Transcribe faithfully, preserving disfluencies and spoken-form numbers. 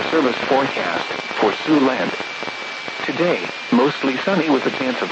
service forecast for Siouxland. Today, mostly sunny with a chance of